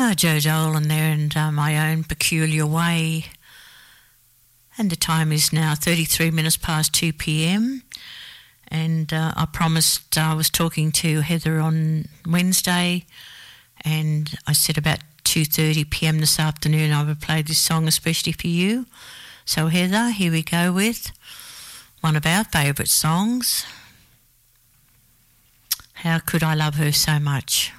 Joe Dolan there and My Own Peculiar Way. And the time is now 33 minutes past 2 p.m. And I promised I was talking to Heather on Wednesday, and I said about 2:30 p.m. this afternoon I would play this song especially for you. So Heather, here we go with one of our favourite songs, How Could I Love Her So Much.